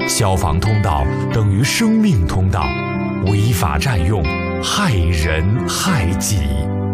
消防通道等于生命通道，违法占用，害人害己。